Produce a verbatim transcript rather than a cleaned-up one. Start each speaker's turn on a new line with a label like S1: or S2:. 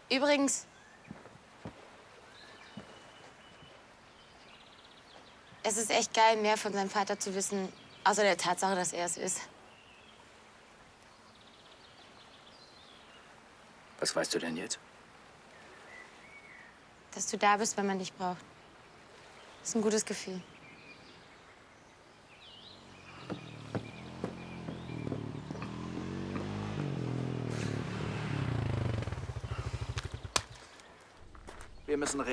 S1: Übrigens, es ist echt geil, mehr von seinem Vater zu wissen, außer der Tatsache, dass er es ist.
S2: Was weißt du denn jetzt?
S1: Dass du da bist, wenn man dich braucht. Das ist ein gutes Gefühl.
S2: Wir müssen reden.